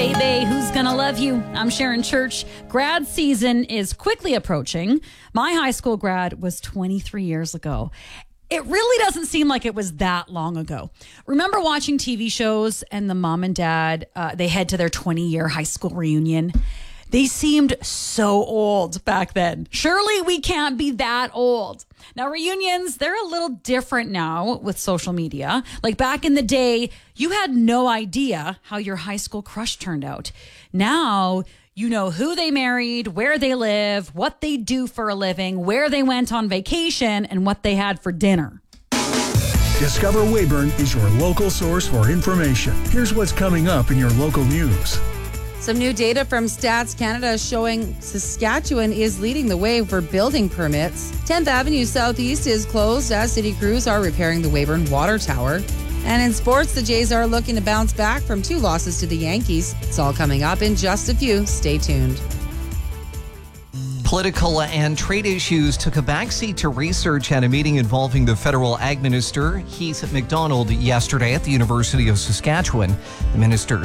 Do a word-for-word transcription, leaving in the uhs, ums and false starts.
baby. Who's gonna love you? I'm Sharon Church. Grad season is quickly approaching. My high school grad was twenty-three years ago. It really doesn't seem like it was that long ago. Remember watching T V shows and the mom and dad, uh, they head to their twenty-year high school reunion? They seemed so old back then. Surely we can't be that old. Now, reunions, they're a little different now with social media. Like back in the day, you had no idea how your high school crush turned out. Now, you know who they married, where they live, what they do for a living, where they went on vacation, and what they had for dinner. Discover Weyburn is your local source for information. Here's what's coming up in your local news. Some new data from Stats Canada showing Saskatchewan is leading the way for building permits. tenth Avenue Southeast is closed as city crews are repairing the Weyburn Water Tower. And in sports, the Jays are looking to bounce back from two losses to the Yankees. It's all coming up in just a few. Stay tuned. Political and trade issues took a backseat to research at a meeting involving the federal ag minister, Heath McDonald, yesterday at the University of Saskatchewan. The minister